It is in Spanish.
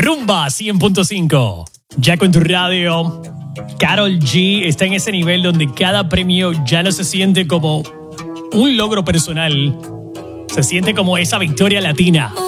Rumba 100.5. Ya con tu radio, Karol G está en ese nivel donde cada premio ya no se siente como un logro personal. Se siente como esa victoria latina.